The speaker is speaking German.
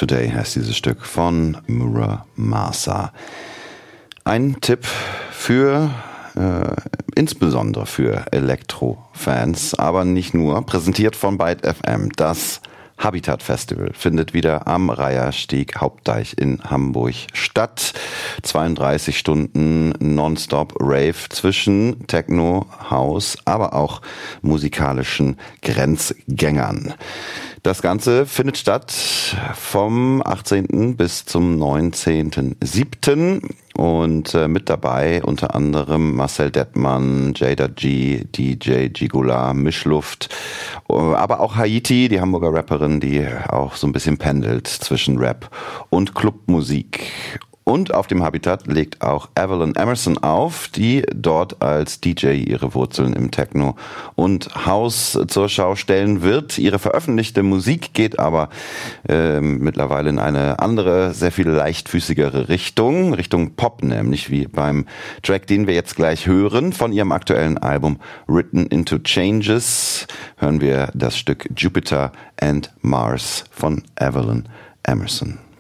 Today heißt dieses Stück von Muramasa. Ein Tipp für insbesondere für Elektro-Fans, aber nicht nur, präsentiert von Byte FM. Das Habitat Festival findet wieder am Reihersteg Hauptdeich in Hamburg statt. 32 Stunden Nonstop Rave zwischen Techno, House, aber auch musikalischen Grenzgängern. Das Ganze findet statt vom 18. bis zum 19.07. und mit dabei unter anderem Marcel Dettmann, Jada G, DJ Gigula, Mischluft, aber auch Haiti, die Hamburger Rapperin, die auch so ein bisschen pendelt zwischen Rap und Clubmusik. Und auf dem Habitat legt auch Evelyn Emerson auf, die dort als DJ ihre Wurzeln im Techno und House zur Schau stellen wird. Ihre veröffentlichte Musik geht aber mittlerweile in eine andere, sehr viel leichtfüßigere Richtung Pop, nämlich wie beim Track, den wir jetzt gleich hören. Von ihrem aktuellen Album Written into Changes hören wir das Stück Jupiter and Mars von Evelyn Emerson.